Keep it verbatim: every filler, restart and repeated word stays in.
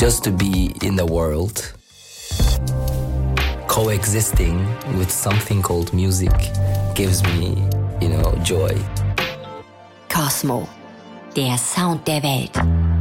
just to be in the world, coexisting with something called music gives me, you know, joy. Cosmo, der Sound der Welt.